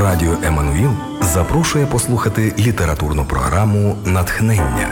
Радіо Еммануїл запрошує послухати літературну програму «Натхнення».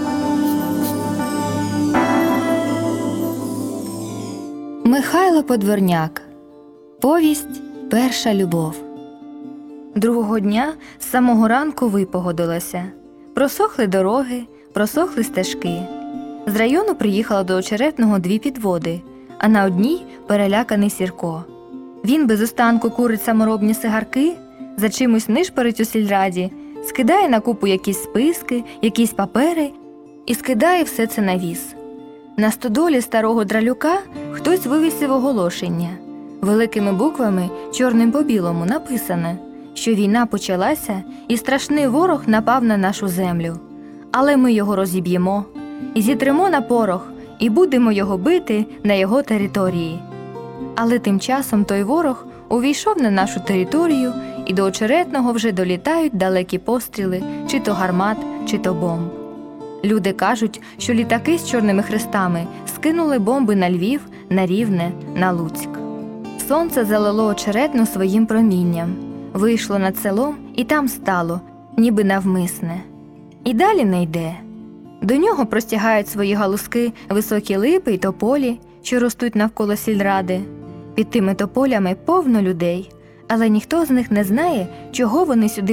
Михайло Подворняк. Повість «Перша любов». Другого дня з самого ранку випогодилося. Просохли дороги, просохли стежки. З району приїхало до Очеретного 2 підводи, а на одній переляканий Сірко. Він без останку курить саморобні сигарки, за чимось нишпорить у сільраді, скидає на купу якісь списки, якісь папери і скидає все це на віз. На стодолі старого дралюка хтось вивісив оголошення. Великими буквами, чорним по білому, написано, що війна почалася і страшний ворог напав на нашу землю. Але ми його розіб'ємо, і зітремо на порох, і будемо його бити на його території. Але тим часом той ворог увійшов на нашу територію, і до Очеретного вже долітають далекі постріли, чи то гармат, чи то бомб. Люди кажуть, що літаки з чорними хрестами скинули бомби на Львів, на Рівне, на Луцьк. Сонце залило Очеретну своїм промінням, вийшло над селом і там стало, ніби навмисне. І далі не йде. До нього простягають свої галузки високі липи й тополі, що ростуть навколо сільради. Під тими тополями повно людей, але ніхто з них не знає, чого вони сюди